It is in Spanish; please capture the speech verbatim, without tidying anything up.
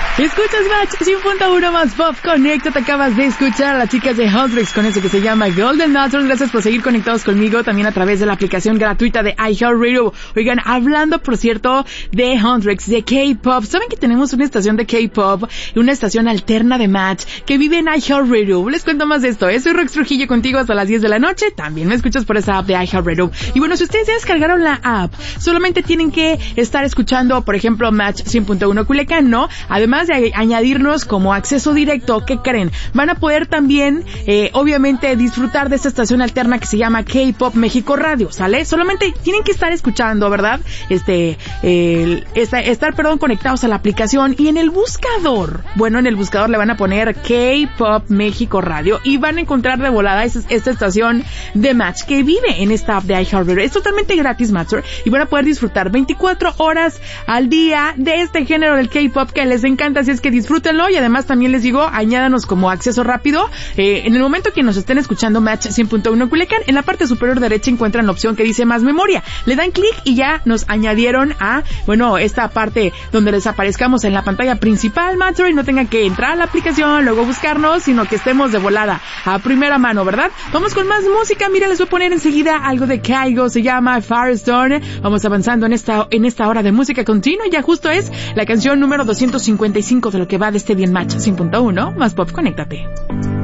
Escuchas Match cien punto uno más Pop Connect. Te acabas de escuchar a las chicas de Huntrix con eso que se llama Golden Natural. Gracias por seguir conectados conmigo también a través de la aplicación gratuita de iHeartRadio. Oigan, hablando por cierto de Huntrix, de K-Pop, ¿saben que tenemos una estación de K-Pop, una estación alterna de Match que vive en iHeartRadio? Les cuento más de esto, ¿eh? Soy Rox Trujillo contigo hasta las diez de la noche. También me escuchas por esa app de iHeartRadio. Y bueno, si ustedes ya descargaron la app, solamente tienen que estar escuchando, por ejemplo, Match cien punto uno Culiacán, ¿no? Además de añadirnos como acceso directo, ¿qué creen? Van a poder también, eh, obviamente, disfrutar de esta estación alterna que se llama K-Pop México Radio, ¿sale? Solamente tienen que estar escuchando, ¿verdad? Este, eh, esta, estar, perdón, conectados a la aplicación y en el buscador, bueno, en el buscador le van a poner K-Pop México Radio y van a encontrar de volada esta, esta estación de Match que vive en esta app de iHeartRadio. Es totalmente gratis, Matcher, y van a poder disfrutar veinticuatro horas al día de este género del K-Pop que les encanta, así es que disfrútenlo. Y además también les digo, añádanos como acceso rápido, eh, en el momento que nos estén escuchando Match cien punto uno Culiacán, en la parte superior derecha encuentran la opción que dice más memoria, le dan clic y ya nos añadieron a, bueno, esta parte donde les aparezcamos en la pantalla principal, Matcher, y no tengan que entrar a la aplicación, luego buscarnos, sino que estemos de volada a primera mano, ¿verdad? Vamos con más música. Mira, les voy a poner enseguida algo de Kygo, se llama Firestone. Vamos avanzando en esta en esta hora de música continua, ya justo es la canción número doscientos cincuenta y cinco de lo que va de este día en Match cien punto uno más Pop. Conéctate.